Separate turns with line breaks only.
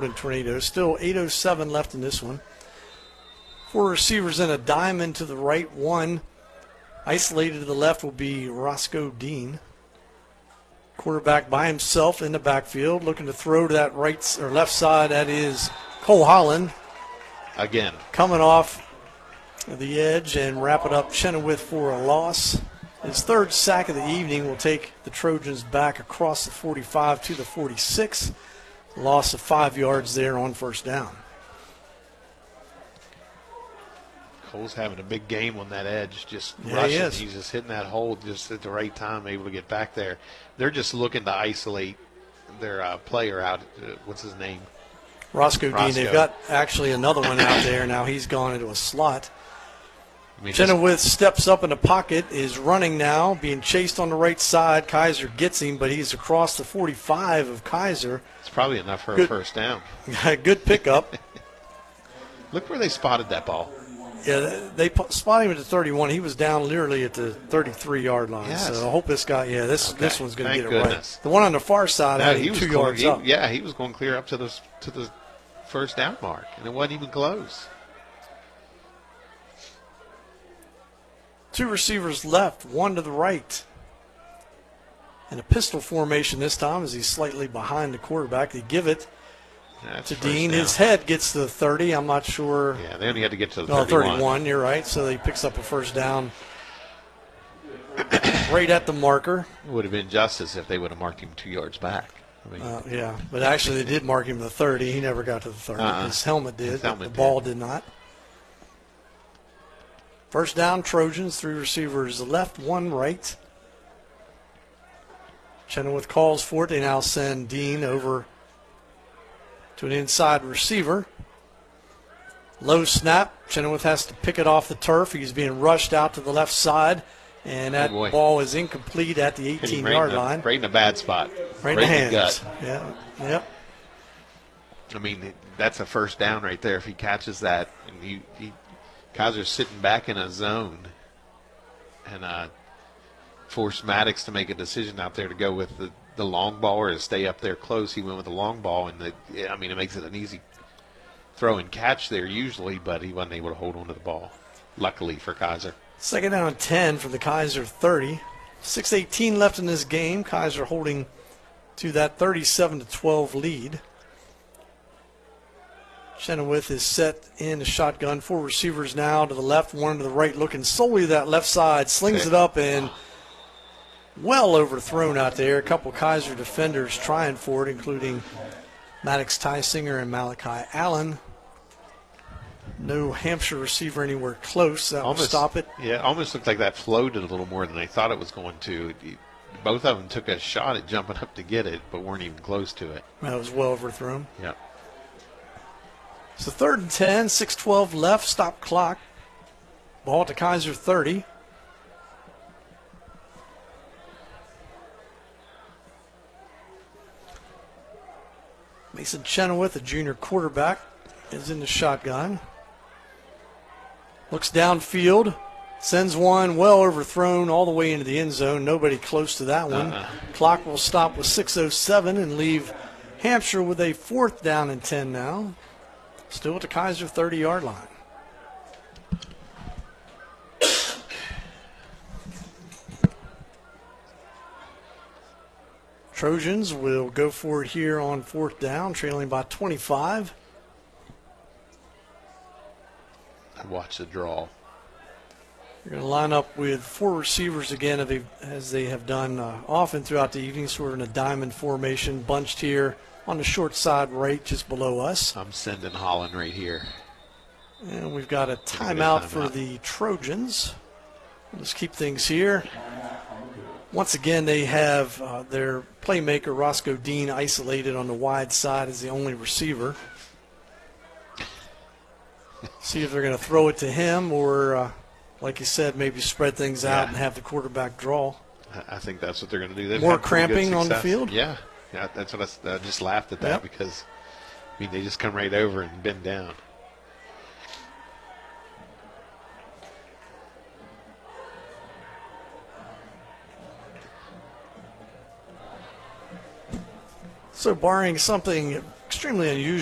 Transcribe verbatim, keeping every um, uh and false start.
Golden Tornadoes. Still eight oh seven left in this one. Four receivers in a diamond to the right. One isolated to the left will be Roscoe Dean. Quarterback by himself in the backfield, looking to throw to that right or left side. That is Cole Holland.
Again.
Coming off the edge and wrap it up Chenoweth for a loss. His third sack of the evening will take the Trojans back across the forty-five to the forty-six. Loss of five yards there on first down.
Cole's having a big game on that edge, just
yeah,
rushing.
He is.
He's just hitting that hole just at the right time, able to get back there. They're just looking to isolate their uh, player out. Uh, what's his name?
Roscoe,
Roscoe
Dean. They've got actually another one out there. Now he's gone into a slot.
I mean,
Chenoweth steps up in the pocket, is running now, being chased on the right side. Kaiser gets him, but he's across the forty-five of Kaiser.
It's probably enough for
Good.
a first down.
Good pickup.
Look where they spotted that ball.
Yeah, they spotted him at the thirty-one. He was down literally at the thirty-three-yard line.
Yes.
So I hope this guy, yeah, this
Okay.
this one's going to
Thank
get it
goodness.
right. The one on the far side
No,
had
he
him
was
two
going,
yards
he,
up.
Yeah, he was going clear up to the to the first down mark, and it wasn't even close.
Two receivers left, one to the right. In a pistol formation this time as he's slightly behind the quarterback. They give it
That's
to
first
Dean.
down.
His head gets to the thirty. I'm not sure.
Yeah, they only had to get to the
No,
thirty-one.
thirty-one, you're right. So he picks up a first down right at the marker.
It would have been justice if they would have marked him two yards back. I mean,
Uh, yeah, but actually they did mark him to the thirty. He never got to the thirty.
Uh-uh.
His helmet did,
His
but
helmet
the ball
did.
did not. First down, Trojans, three receivers left, one right. Chenoweth calls for it. They now send Dean over to an inside receiver. Low snap. Chenoweth has to pick it off the turf. He's being rushed out to the left side, and that
boy.
ball is incomplete at the
hit him
eighteen-yard
right in a-
line.
Right in a bad spot.
Right in the hands.
gut.
Yeah, yep.
I mean, that's a first down right there. If he catches that, and he, he Kaiser's sitting back in a zone, and uh, forced Maddox to make a decision out there to go with the, the long ball or to stay up there close. He went with the long ball, and the, yeah, I mean, it makes it an easy throw and catch there usually, but he wasn't able to hold on to the ball. Luckily for Kaiser.
Second down and ten from the Kaiser thirty. six eighteen left in this game. Kaiser holding to that thirty-seven to twelve lead. Chenoweth is set in the shotgun. Four receivers now to the left, one to the right, looking solely to that left side. Slings
Okay.
it up and well overthrown out there. A couple Kaiser defenders trying for it, including Maddox Tysinger and Malachi Allen. No Hampshire receiver anywhere close. That will stop it.
Yeah, almost looked like that floated a little more than they thought it was going to. Both of them took a shot at jumping up to get it, but weren't even close to it.
That was well overthrown.
Yeah.
So third and ten, six twelve left, stop clock. Ball at the Kaiser thirty. Mason Chenoweth, a junior quarterback, is in the shotgun. Looks downfield, sends one well overthrown all the way into the end zone. Nobody close to that one.
Uh-uh.
Clock will stop with six oh seven and leave Hampshire with a fourth down and ten now. Still at the Kaiser thirty-yard line. Trojans will go for it here on fourth down, trailing by twenty-five.
I watched the draw.
They're going to line up with four receivers again, as they- as they have done uh, often throughout the evening, sort of in a diamond formation, bunched here on the short side right, just below us.
I'm sending Holland right here.
And we've got a
Gonna get a
timeout for
timeout.
the Trojans. Let's keep things here. Once again, they have uh, their playmaker, Roscoe Dean, isolated on the wide side as the only receiver. See if they're going to throw it to him or, uh, like you said, maybe spread things out
Yeah.
and have the quarterback draw.
I- I think that's what they're going to do. They've
More
had pretty good
cramping on the
success.
field?
Yeah, yeah. That's what I s- I, just laughed at that
Yep.
because, I mean, they just come right over and bend down.
So barring something extremely unusual,